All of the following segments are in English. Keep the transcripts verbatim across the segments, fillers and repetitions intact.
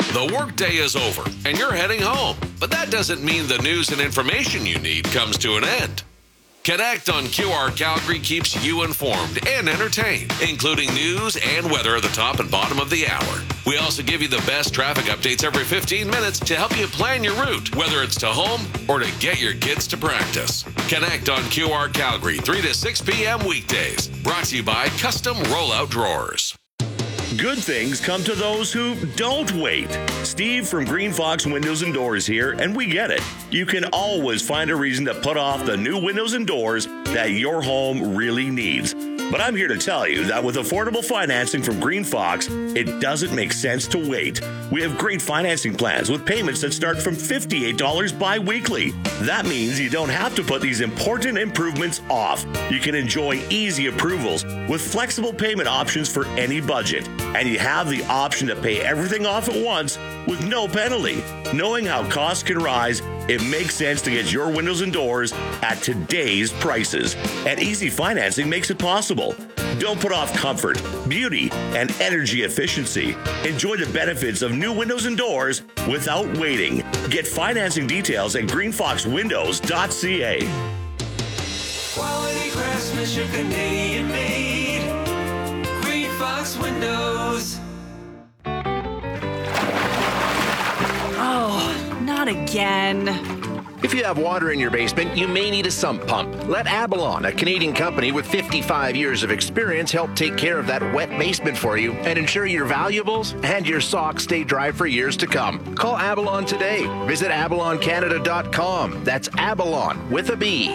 The workday is over and you're heading home, but that doesn't mean the news and information you need comes to an end. Connect on Q R Calgary keeps you informed and entertained, including news and weather at the top and bottom of the hour. We also give you the best traffic updates every fifteen minutes to help you plan your route, whether it's to home or to get your kids to practice. Connect on Q R Calgary, three to six p.m. weekdays. Brought to you by Custom Rollout Drawers. Good things come to those who don't wait. Steve from Green Fox Windows and Doors here, and we get it. You can always find a reason to put off the new windows and doors that your home really needs. But I'm here to tell you that with affordable financing from Green Fox, it doesn't make sense to wait. We have great financing plans with payments that start from fifty-eight dollars bi-weekly. That means you don't have to put these important improvements off. You can enjoy easy approvals with flexible payment options for any budget. And you have the option to pay everything off at once with no penalty. Knowing how costs can rise, it makes sense to get your windows and doors at today's prices. And easy financing makes it possible. Don't put off comfort, beauty, and energy efficiency. Enjoy the benefits of new windows and doors without waiting. Get financing details at green fox windows dot c a. Quality craftsmanship, Canadian made. Green Fox Windows. Oh, not again. If you have water in your basement, you may need a sump pump. Let Abalon, a Canadian company with fifty-five years of experience, help take care of that wet basement for you and ensure your valuables and your socks stay dry for years to come. Call Abalon today. Visit abalon canada dot com. That's Abalon with a B.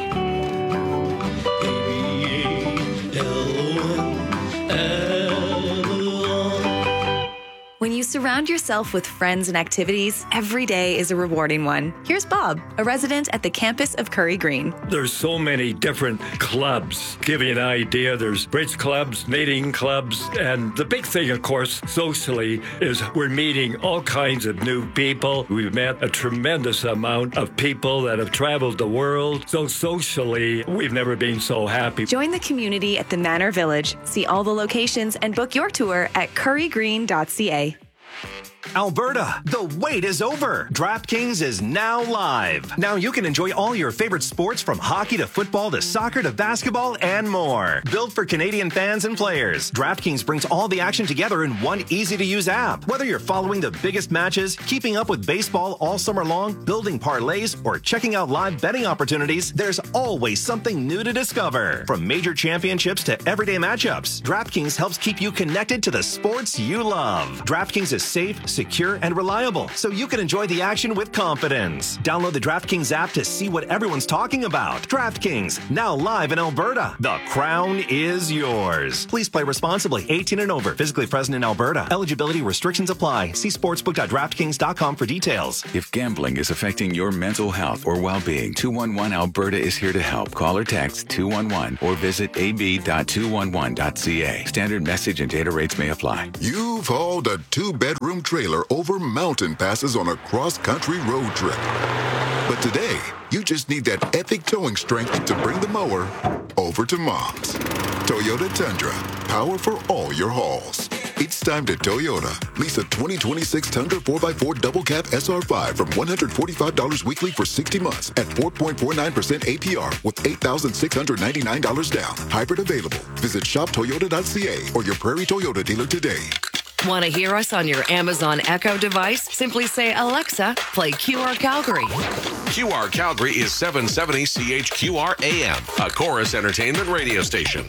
When you surround yourself with friends and activities, every day is a rewarding one. Here's Bob, a resident at the campus of Curry Green. There's so many different clubs. Give you an idea, there's bridge clubs, knitting clubs, and the big thing, of course, socially, is we're meeting all kinds of new people. We've met a tremendous amount of people that have traveled the world. So socially, we've never been so happy. Join the community at the Manor Village. See all the locations and book your tour at curry green dot c a. Alberta, the wait is over. DraftKings is now live. Now you can enjoy all your favorite sports from hockey to football to soccer to basketball and more. Built for Canadian fans and players, DraftKings brings all the action together in one easy-to-use app. Whether you're following the biggest matches, keeping up with baseball all summer long, building parlays, or checking out live betting opportunities, there's always something new to discover. From major championships to everyday matchups, DraftKings helps keep you connected to the sports you love. DraftKings is safe, secure, and reliable, so you can enjoy the action with confidence. Download the DraftKings app to see what everyone's talking about. DraftKings, now live in Alberta. The crown is yours. Please play responsibly. eighteen and over. Physically present in Alberta. Eligibility restrictions apply. See sportsbook dot draftkings dot com for details. If gambling is affecting your mental health or well-being, two one one Alberta is here to help. Call or text two one one or visit a b dot two one one dot c a. Standard message and data rates may apply. You've hauled a two-bedroom trailer over mountain passes on a cross-country road trip. But today, you just need that epic towing strength to bring the mower over to Mom's. Toyota Tundra, power for all your hauls. It's time to Toyota. Lease a twenty twenty-six Tundra four by four Double Cab S R five from one hundred forty-five dollars weekly for sixty months at four point four nine percent A P R with eight thousand six hundred ninety-nine dollars down. Hybrid available. Visit shop toyota dot c a or your Prairie Toyota dealer today. Want to hear us on your Amazon Echo device? Simply say, Alexa, play Q R Calgary. Q R Calgary is seven seventy C H Q R A M, a Chorus Entertainment radio station.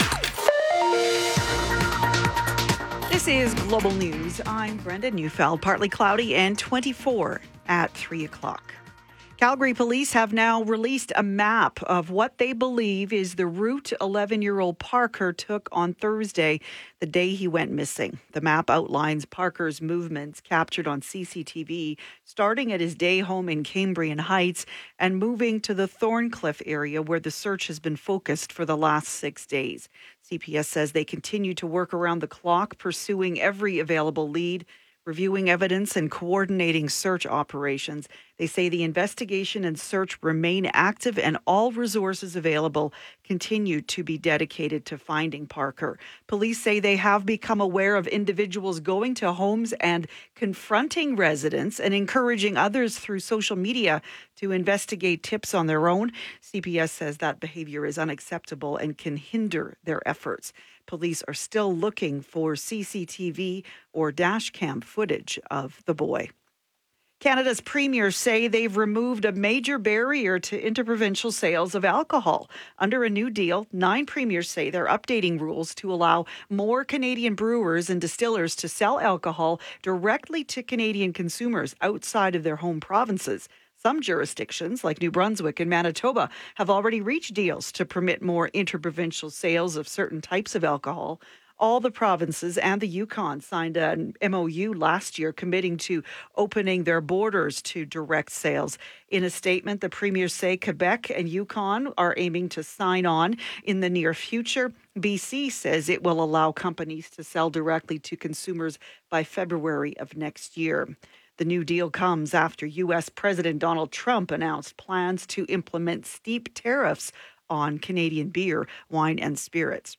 This is Global News. I'm Brenda Neufeld. Partly cloudy and twenty-four at three o'clock. Calgary police have now released a map of what they believe is the route eleven-year-old Parker took on Thursday, the day he went missing. The map outlines Parker's movements captured on C C T V, starting at his day home in Cambrian Heights and moving to the Thorncliffe area where the search has been focused for the last six days. C P S says they continue to work around the clock, pursuing every available lead. reviewing evidence and coordinating search operations. They say the investigation and search remain active and all resources available continue to be dedicated to finding Parker. Police say they have become aware of individuals going to homes and confronting residents and encouraging others through social media to investigate tips on their own. C P S says that behavior is unacceptable and can hinder their efforts. Police are still looking for C C T V or dash cam footage of the boy. Canada's premiers say they've removed a major barrier to interprovincial sales of alcohol. Under a new deal, nine premiers say they're updating rules to allow more Canadian brewers and distillers to sell alcohol directly to Canadian consumers outside of their home provinces. Some jurisdictions, like New Brunswick and Manitoba, have already reached deals to permit more interprovincial sales of certain types of alcohol. All the provinces and the Yukon signed an M O U last year committing to opening their borders to direct sales. In a statement, the premiers say Quebec and Yukon are aiming to sign on in the near future. B C says it will allow companies to sell directly to consumers by February of next year. The new deal comes after U S President Donald Trump announced plans to implement steep tariffs on Canadian beer, wine, and spirits.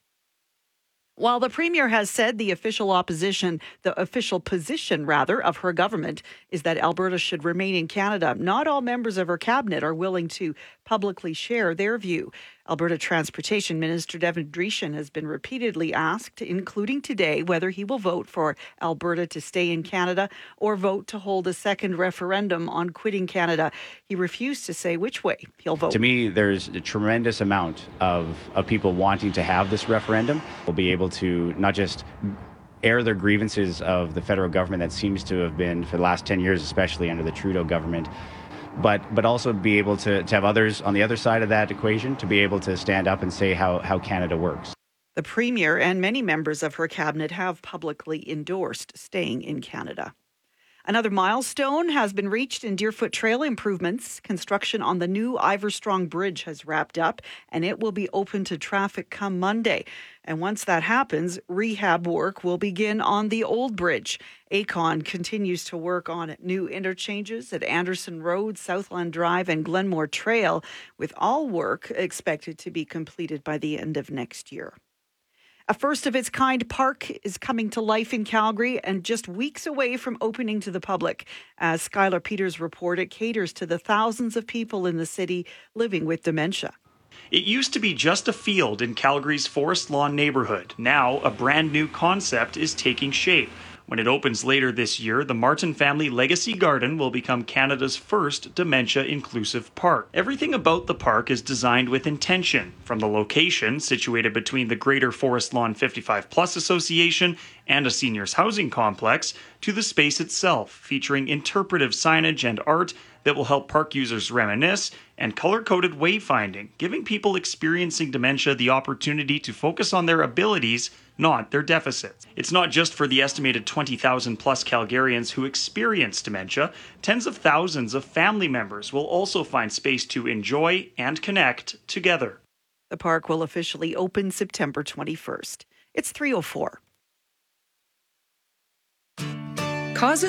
While the Premier has said the official opposition, the official position, rather, of her government is that Alberta should remain in Canada, not all members of her cabinet are willing to publicly share their view. Alberta Transportation Minister Devin Dreeshen has been repeatedly asked, including today, whether he will vote for Alberta to stay in Canada or vote to hold a second referendum on quitting Canada. He refused to say which way he'll vote. To me, there's a tremendous amount of, of people wanting to have this referendum. We'll be able to not just air their grievances of the federal government that seems to have been, for the last ten years, especially under the Trudeau government, but but also be able to, to have others on the other side of that equation to be able to stand up and say how, how Canada works. The Premier and many members of her cabinet have publicly endorsed staying in Canada. Another milestone has been reached in Deerfoot Trail improvements. Construction on the new Iverstrong Bridge has wrapped up, and it will be open to traffic come Monday. And once that happens, rehab work will begin on the old bridge. Aecon continues to work on new interchanges at Anderson Road, Southland Drive, and Glenmore Trail, with all work expected to be completed by the end of next year. A first-of-its-kind park is coming to life in Calgary and just weeks away from opening to the public. As Skylar Peters reported, it caters to the thousands of people in the city living with dementia. It used to be just a field in Calgary's Forest Lawn neighborhood. Now, a brand new concept is taking shape. When it opens later this year, the Martin Family Legacy Garden will become Canada's first dementia-inclusive park. Everything about the park is designed with intention, from the location, situated between the Greater Forest Lawn fifty-five plus Association and a seniors housing complex, to the space itself, featuring interpretive signage and art that will help park users reminisce, and color-coded wayfinding, giving people experiencing dementia the opportunity to focus on their abilities, not their deficits. It's not just for the estimated twenty thousand plus Calgarians who experience dementia. Tens of thousands of family members will also find space to enjoy and connect together. The park will officially open September twenty-first. It's three oh four. Causes